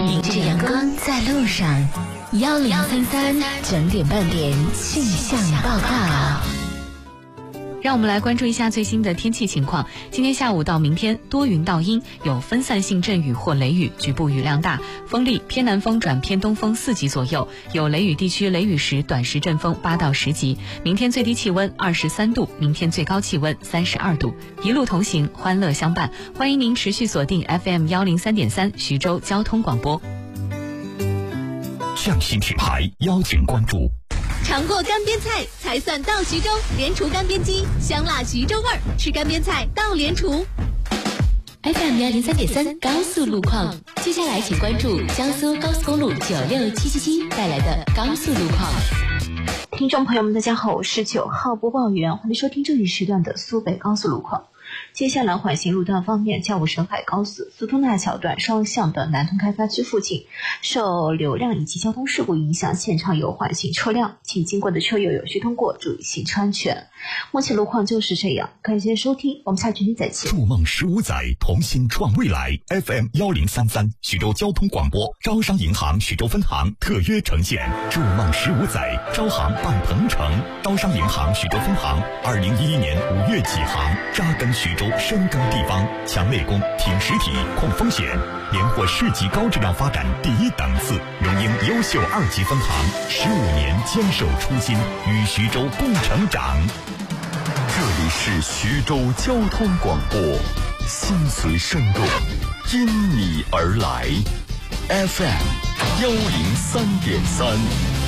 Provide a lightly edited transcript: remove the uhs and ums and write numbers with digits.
迎着阳光在路上，1033整点半点气象报告。 让我们来关注一下最新的天气情况。今天下午到明天多云到阴，有分散性阵雨或雷雨，局部雨量大，风力偏南风转偏东风4级左右，有雷雨地区雷雨时短时阵风8到10级。明天最低气温23度，明天最高气温32度。一路同行，欢乐相伴。欢迎您持续锁定 FM103.3徐州交通广播。 匠心品牌邀请关注。 尝过干煸菜才算到徐州，莲厨干煸鸡，香辣徐州味儿，吃干煸菜到莲厨。 FM103.3高速路况，接下来请关注江苏高速公路96777带来的高速路况。 听众朋友们，大家好，我是9号播报员，欢迎收听这一时段的苏北高速路况。接下来缓行路段方面，嘉武沈海高速苏通那桥段双向的南通开发区附近，受流量以及交通事故影响，现场有缓行车辆，请经过的车友有序通过，注意行车安全。目前路况就是这样，感谢收听，我们下期再见。 筑梦15载，同心创未来。FM1033徐州交通广播，招商银行徐州分行特约呈现。筑梦15载，招行办鹏程。招商银行徐州分行2011年5月起航，扎根徐州，深耕地方，强内功，挺实体，控风险，连获市级高质量发展第1等次，荣膺优秀2级分行，15年坚守初心，与徐州共成长。 这里是徐州交通广播，心随声动，因你而来。FM103.3。